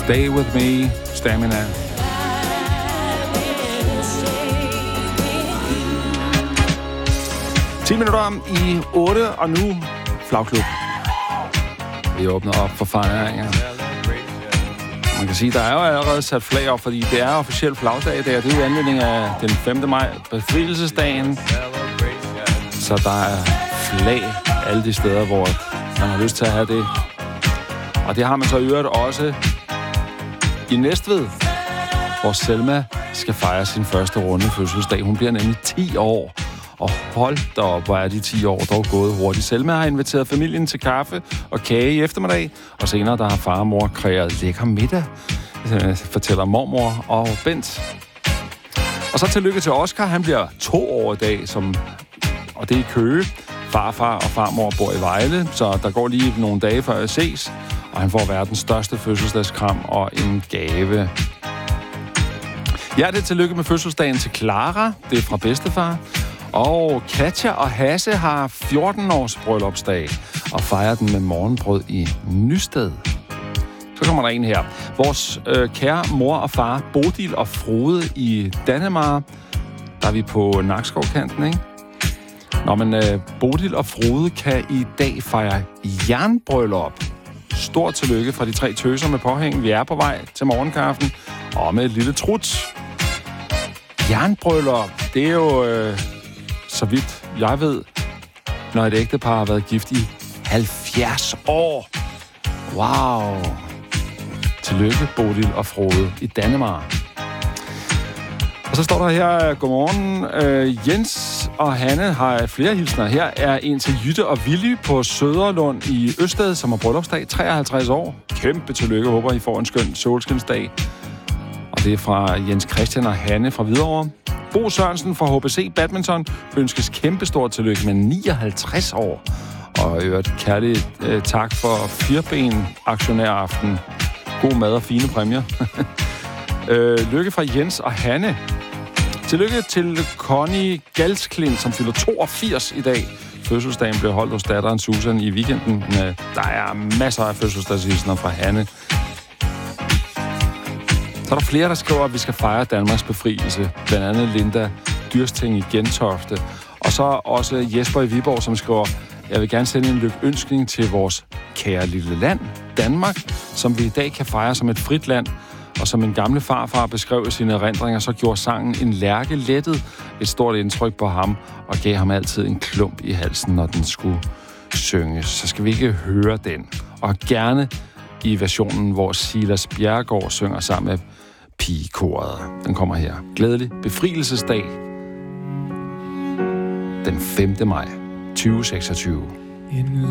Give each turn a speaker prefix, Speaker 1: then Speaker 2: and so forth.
Speaker 1: Stay With Me, Stamina. Ti minutter i 8, og nu flagklub. Vi åbner op for fejringer. Man kan sige, der er jo allerede sat flag op, fordi det er officielt flagdag i dag, og det er jo anledning af den 5. maj, befrielsesdagen. Så der er flag alle de steder, hvor man har lyst til at have det. Og det har man så i øvrigt også i Næstved, hvor Selma skal fejre sin første runde fødselsdag. Hun bliver nemlig 10 år. Og hold da op, hvor er de 10 år dog gået hurtigt. Selma har inviteret familien til kaffe og kage i eftermiddag, og senere der har far og mor kreeret lækker middag, fortæller mormor og Bent. Og så tillykke til Oscar. Han bliver 2 år i dag, og det er i Køge. Farfar og farmor bor i Vejle, så der går lige nogle dage før jeg ses, og han får verdens største fødselsdagskram og en gave. Hjertelig tillykke med fødselsdagen til Clara. Det er fra bedstefar. Og Katja og Hasse har 14 års bryllupsdag og fejrer den med morgenbrød i Nysted. Så kommer der en her. Vores kære mor og far, Bodil og Frode i Dannemare. Der er vi på Nakskovkanten, ikke? Nå, men Bodil og Frode kan i dag fejre jernbryllup. Stort tillykke fra de 3 tøser med påhæng. Vi er på vej til morgenkaffen og med et lille trut. Jernbryllup, det er jo... så vidt jeg ved, når et ægtepar har været gift i 70 år. Wow. Tillykke, Bodil og Frode i Dannemare. Og så står der her, godmorgen. Jens og Hanne har flere hilsner. Her er en til Jytte og Willy på Søderlund i Østed, som har bryllupsdag, 53 år. Kæmpe tillykke, håber I får en skøn solskinsdag. Og det er fra Jens Christian og Hanne fra Hvidovre. Bo Sørensen fra HBC Badminton ønskes kæmpestort tillykke med 59 år. Og øvrigt kærlig tak for 4-ben aktionæraften. God mad og fine præmier. Lykke fra Jens og Hanne. Tillykke til Connie Galsklint, som fylder 82 i dag. Fødselsdagen blev holdt hos datteren Susan i weekenden. Der er masser af fødselsdagshilsner fra Hanne. Så er der flere, der skriver, at vi skal fejre Danmarks befrielse. Blandt andet Linda Dyrsting i Gentofte. Og så også Jesper i Viborg, som skriver, jeg vil gerne sende en lykønskning til vores kære lille land, Danmark, som vi i dag kan fejre som et frit land. Og som en gamle farfar beskrev i sine erindringer, så gjorde sangen en lærke lettet et stort indtryk på ham, og gav ham altid en klump i halsen, når den skulle synges. Så skal vi ikke høre den. Og gerne i versionen, hvor Silas Bjerregaard synger sammen med pigekoret. Den kommer her. Glædelig befrielsesdag. Den 5. maj 2026.